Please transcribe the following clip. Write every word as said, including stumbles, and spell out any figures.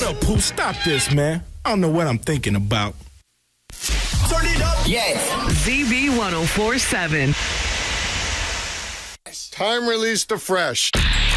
Yo, Pooh, stop this, man. I don't know what I'm thinking about. Turn it up. Yes. Z B one oh four point seven. Time release to Fresh.